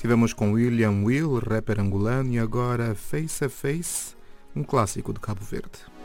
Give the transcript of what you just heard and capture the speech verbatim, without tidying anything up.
Tivemos com William Will, rapper angolano, e agora Face a Face, um clássico de Cabo Verde.